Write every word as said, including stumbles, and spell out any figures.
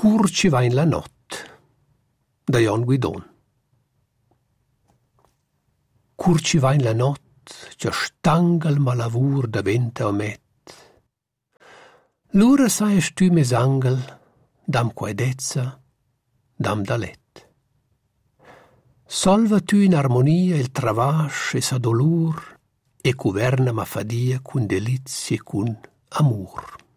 Cur ci va in la not, da Jon Guidon. Cur ci va in la not, già stanga il malavur da venta omet. L'ura saies tu mes angel, dam quaedezza, dam da let. Solva tu in armonia il travasce e sa dolur, e governa ma fadia cun delizie e cun amur.